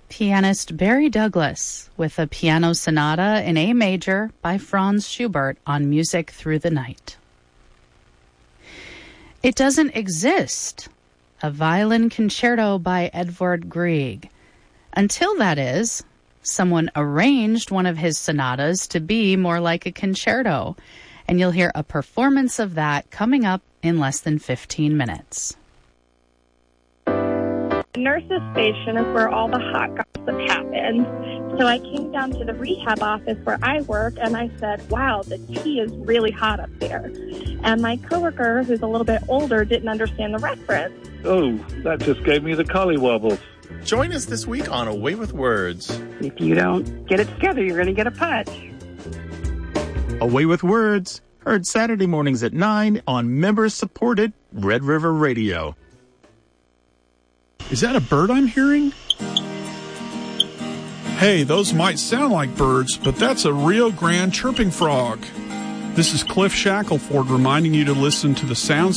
Pianist Barry Douglas with a piano sonata in A major by Franz Schubert on Music Through the Night. It Doesn't Exist, a violin concerto by Edvard Grieg. Until, that is, someone arranged one of his sonatas to be more like a concerto, and you'll hear a performance of that coming up in less than 15 minutes. Nurse's station is where all the hot gossip happens. So I came down to the rehab office where I work, and I said, wow, the tea is really hot up there. And my coworker, who's a little bit older, didn't understand the reference. Oh, that just gave me the collywobbles. Join us this week on Away with Words. If you don't get it together, you're going to get a punch. Away with Words, heard Saturday mornings at 9 on member-supported Red River Radio. Is that a bird I'm hearing? Hey, those might sound like birds, but that's a Rio Grande chirping frog. This is Cliff Shackelford reminding you to listen to the sounds